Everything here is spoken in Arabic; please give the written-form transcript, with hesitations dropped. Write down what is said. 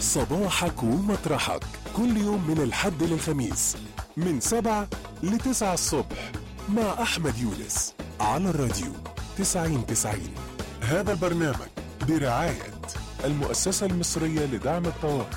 صباحك ومطرحك كل يوم من الحد للخميس من 7 ل9 الصبح مع أحمد يونس على الراديو 90-90. هذا البرنامج برعاية المؤسسة المصرية لدعم الطوارئ